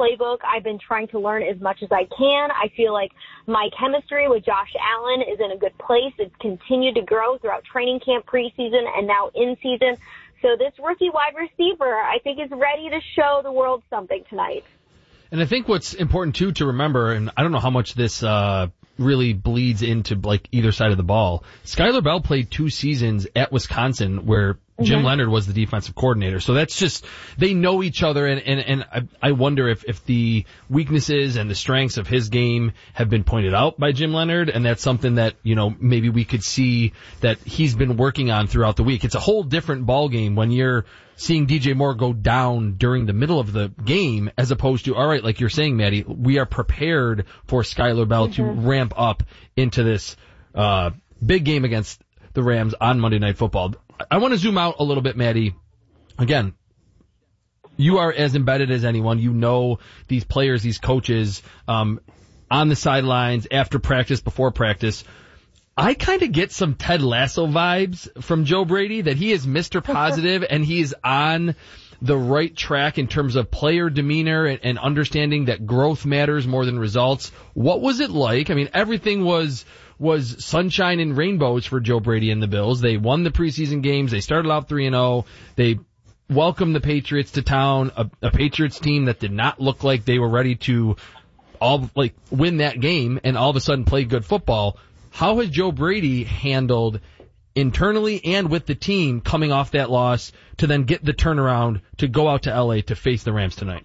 playbook. I've been trying to learn as much as I can. I feel like my chemistry with Josh Allen is in a good place. It's continued to grow throughout training camp, preseason, and now in season. So this rookie wide receiver, I think, is ready to show the world something tonight. And I think what's important, too, to remember, and I don't know how much this really bleeds into like either side of the ball. Skylar Bell played 2 seasons at Wisconsin where Jim Leonhard was the defensive coordinator. So that's just, they know each other, and I wonder if the weaknesses and the strengths of his game have been pointed out by Jim Leonhard, and that's something that, you know, maybe we could see that he's been working on throughout the week. It's a whole different ball game when you're seeing DJ Moore go down during the middle of the game, as opposed to, all right, like you're saying, Maddie, we are prepared for Skylar Bell to ramp up into this big game against the Rams on Monday Night Football. I want to zoom out a little bit, Maddie. Again, you are as embedded as anyone. You know these players, these coaches, on the sidelines, after practice, before practice. I kind of get some Ted Lasso vibes from Joe Brady, that he is Mr. Positive and he is on the right track in terms of player demeanor and understanding that growth matters more than results. What was it like? I mean, everything was sunshine and rainbows for Joe Brady and the Bills. They won the preseason games. They started out 3-0. They welcomed the Patriots to town, a Patriots team that did not look like they were ready to win that game and all of a sudden play good football. How has Joe Brady handled internally and with the team coming off that loss to then get the turnaround to go out to LA to face the Rams tonight?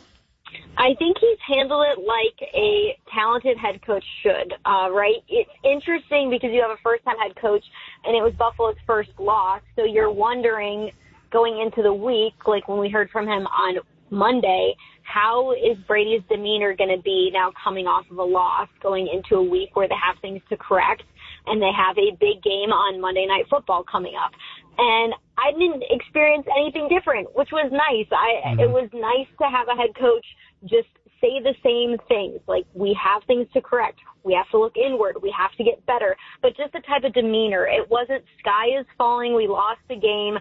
I think he's handled it like a talented head coach should, right? It's interesting because you have a first-time head coach, and it was Buffalo's first loss, so you're wondering going into the week, like when we heard from him on Monday, how is Brady's demeanor going to be now coming off of a loss, going into a week where they have things to correct, and they have a big game on Monday Night Football coming up. And I didn't experience anything different, which was nice. It was nice to have a head coach just say the same things. Like, we have things to correct. We have to look inward. We have to get better. But just the type of demeanor. It wasn't sky is falling. We lost the game.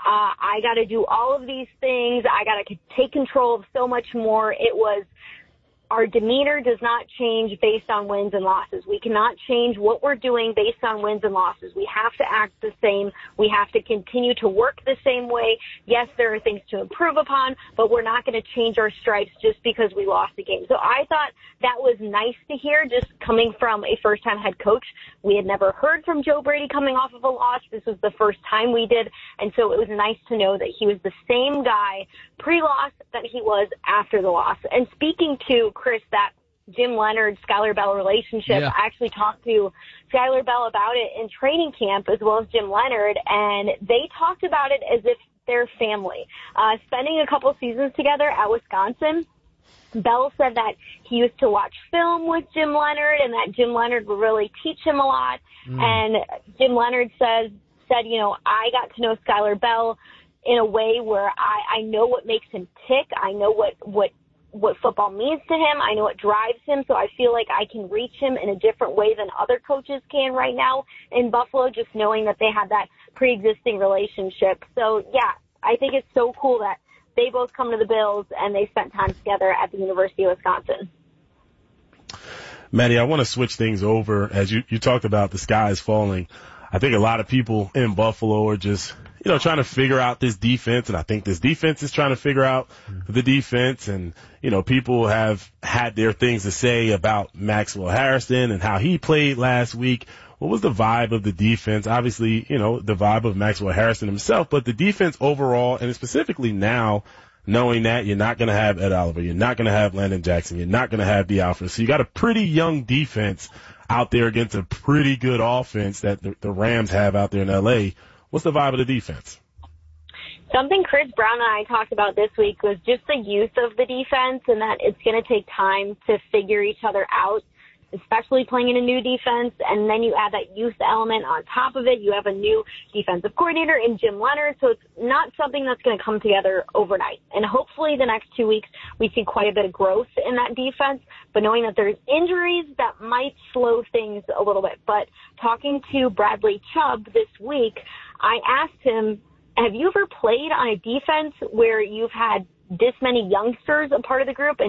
I got to do all of these things. I got to take control of so much more. It was, our demeanor does not change based on wins and losses. We cannot change what we're doing based on wins and losses. We have to act the same. We have to continue to work the same way. Yes, there are things to improve upon, but we're not going to change our stripes just because we lost the game. So I thought that was nice to hear, just coming from a first-time head coach. We had never heard from Joe Brady coming off of a loss. This was the first time we did, and so it was nice to know that he was the same guy pre-loss that he was after the loss. And speaking to Chris, that Jim Leonhard, Skylar Bell relationship, I actually talked to Skylar Bell about it in training camp as well as Jim Leonhard, and they talked about it as if they're family. Spending a couple seasons together at Wisconsin, Bell said that he used to watch film with Jim Leonhard and that Jim Leonhard would really teach him a lot. And Jim Leonhard said, you know, I got to know Skylar Bell in a way where I know what makes him tick. I know what football means to him. I know what drives him, so I feel like I can reach him in a different way than other coaches can right now in Buffalo, just knowing that they had that pre-existing relationship. So, yeah, I think it's so cool that they both come to the Bills and they spent time together at the University of Wisconsin. Maddie, I want to switch things over. As you talked about the sky is falling, I think a lot of people in Buffalo are just, you know, trying to figure out this defense, and I think this defense is trying to figure out the defense, and, you know, people have had their things to say about Maxwell Harrison and how he played last week. What was the vibe of the defense? Obviously, you know, the vibe of Maxwell Harrison himself, but the defense overall, and specifically now, knowing that you're not going to have Ed Oliver, you're not going to have Landon Jackson, you're not going to have D. Alfred, so you got a pretty young defense out there against a pretty good offense that the Rams have out there in L.A. What's the vibe of the defense? Something Chris Brown and I talked about this week was just the youth of the defense, and that it's going to take time to figure each other out, especially playing in a new defense. And then you add that youth element on top of it. You have a new defensive coordinator in Jim Leonhard, so it's not something that's going to come together overnight. And hopefully the next 2 weeks we see quite a bit of growth in that defense, but knowing that there's injuries that might slow things a little bit. But talking to Bradley Chubb this week, I asked him, have you ever played on a defense where you've had this many youngsters a part of the group? And